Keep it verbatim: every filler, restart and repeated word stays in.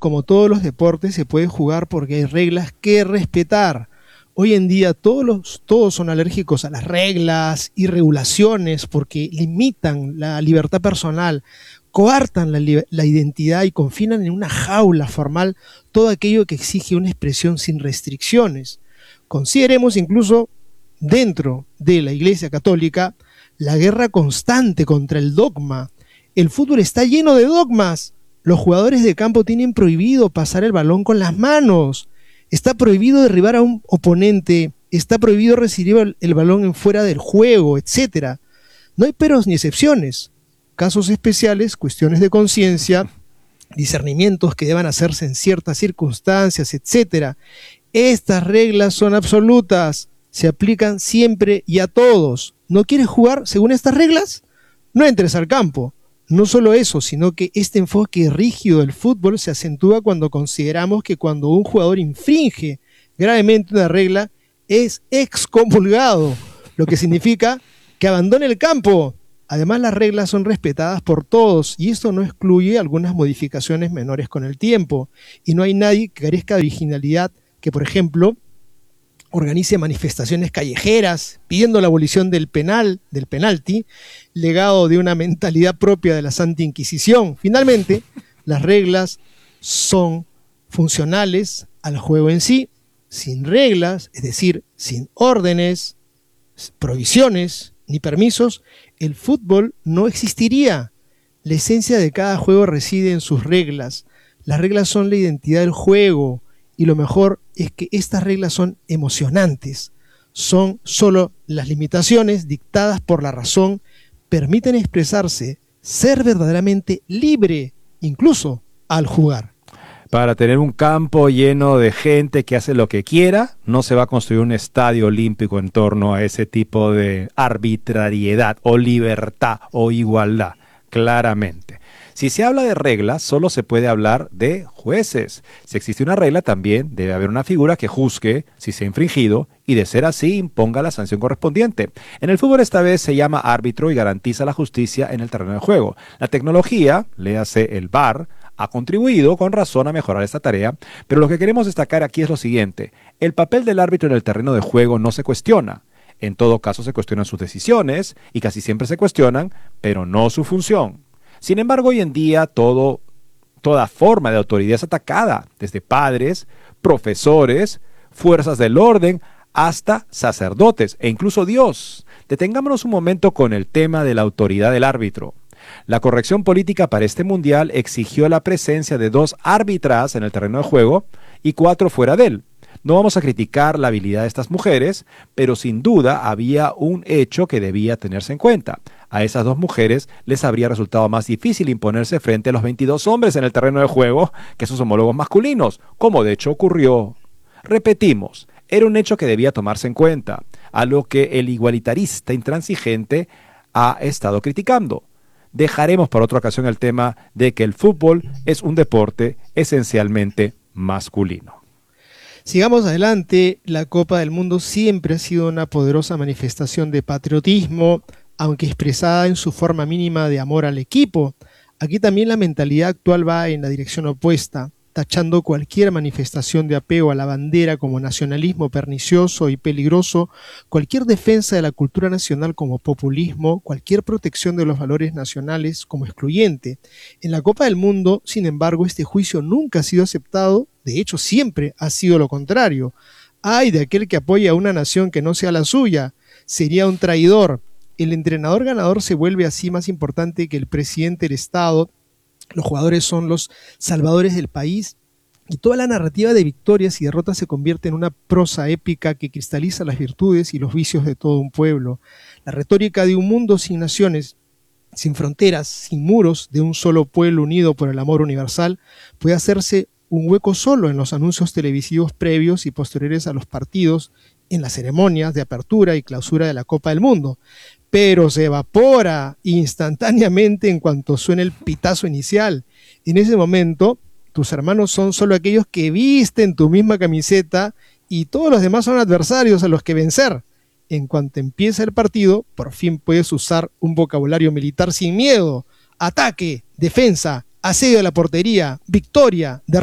como todos los deportes, se puede jugar porque hay reglas que respetar. Hoy en día todos, los, todos son alérgicos a las reglas y regulaciones porque limitan la libertad personal, coartan la, la identidad y confinan en una jaula formal todo aquello que exige una expresión sin restricciones. Consideremos incluso dentro de la Iglesia Católica la guerra constante contra el dogma. El fútbol está lleno de dogmas. Los jugadores de campo tienen prohibido pasar el balón con las manos. Está prohibido derribar a un oponente. Está prohibido recibir el, el balón en fuera del juego, etcétera. No hay peros ni excepciones. Casos especiales, cuestiones de conciencia, discernimientos que deban hacerse en ciertas circunstancias, etcétera. Estas reglas son absolutas. Se aplican siempre y a todos. ¿No quieres jugar según estas reglas? No entres al campo. No solo eso, sino que este enfoque rígido del fútbol se acentúa cuando consideramos que cuando un jugador infringe gravemente una regla, es excomulgado, lo que significa que abandone el campo. Además, las reglas son respetadas por todos y esto no excluye algunas modificaciones menores con el tiempo. Y no hay nadie que carezca de originalidad que, por ejemplo, organice manifestaciones callejeras pidiendo la abolición del penal, del penalti, legado de una mentalidad propia de la Santa Inquisición. Finalmente, las reglas son funcionales al juego en sí. Sin reglas, es decir, sin órdenes, prohibiciones ni permisos, el fútbol no existiría. La esencia de cada juego reside en sus reglas. Las reglas son la identidad del juego. Y lo mejor es que estas reglas son emocionantes. Son solo las limitaciones dictadas por la razón, permiten expresarse, ser verdaderamente libre, incluso al jugar. Para tener un campo lleno de gente que hace lo que quiera, no se va a construir un estadio olímpico en torno a ese tipo de arbitrariedad o libertad o igualdad, claramente. Si se habla de reglas, solo se puede hablar de jueces. Si existe una regla, también debe haber una figura que juzgue si se ha infringido y, de ser así, imponga la sanción correspondiente. En el fútbol esta vez se llama árbitro y garantiza la justicia en el terreno de juego. La tecnología, léase el V A R, ha contribuido con razón a mejorar esta tarea, pero lo que queremos destacar aquí es lo siguiente. El papel del árbitro en el terreno de juego no se cuestiona. En todo caso se cuestionan sus decisiones y casi siempre se cuestionan, pero no su función. Sin embargo, hoy en día todo, toda forma de autoridad es atacada, desde padres, profesores, fuerzas del orden, hasta sacerdotes e incluso Dios. Detengámonos un momento con el tema de la autoridad del árbitro. La corrección política para este mundial exigió la presencia de dos árbitras en el terreno de juego y cuatro fuera de él. No vamos a criticar la habilidad de estas mujeres, pero sin duda había un hecho que debía tenerse en cuenta. A esas dos mujeres les habría resultado más difícil imponerse frente a los veintidós hombres en el terreno de juego que sus homólogos masculinos, como de hecho ocurrió. Repetimos, era un hecho que debía tomarse en cuenta, a lo que el igualitarista intransigente ha estado criticando. Dejaremos para otra ocasión el tema de que el fútbol es un deporte esencialmente masculino. Sigamos adelante. La Copa del Mundo siempre ha sido una poderosa manifestación de patriotismo, aunque expresada en su forma mínima de amor al equipo. Aquí también la mentalidad actual va en la dirección opuesta, tachando cualquier manifestación de apego a la bandera como nacionalismo pernicioso y peligroso, cualquier defensa de la cultura nacional como populismo, cualquier protección de los valores nacionales como excluyente. En la Copa del Mundo, sin embargo, este juicio nunca ha sido aceptado, de hecho siempre ha sido lo contrario. ¡Ay de aquel que apoya a una nación que no sea la suya! Sería un traidor. El entrenador ganador se vuelve así más importante que el presidente del Estado. Los jugadores son los salvadores del país y toda la narrativa de victorias y derrotas se convierte en una prosa épica que cristaliza las virtudes y los vicios de todo un pueblo. La retórica de un mundo sin naciones, sin fronteras, sin muros, de un solo pueblo unido por el amor universal, puede hacerse un hueco solo en los anuncios televisivos previos y posteriores a los partidos, en las ceremonias de apertura y clausura de la Copa del Mundo, pero se evapora instantáneamente en cuanto suena el pitazo inicial. En ese momento, tus hermanos son solo aquellos que visten tu misma camiseta y todos los demás son adversarios a los que vencer. En cuanto empieza el partido, por fin puedes usar un vocabulario militar sin miedo. Ataque, defensa, asedio a la portería, victoria, derrota.